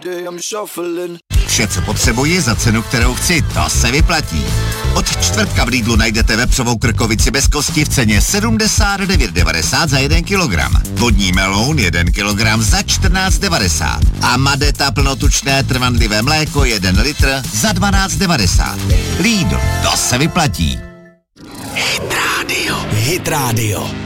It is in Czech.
Vše, co potřebuji za cenu, kterou chci, to se vyplatí. Od čtvrtka v Lidlu najdete vepřovou krkovici bez kosti v ceně 79,90 za 1 kilogram. Vodní meloun 1 kilogram za 14,90. A Madeta plnotučné trvanlivé mléko 1 litr za 12,90. Lidl, to se vyplatí. Hit Radio.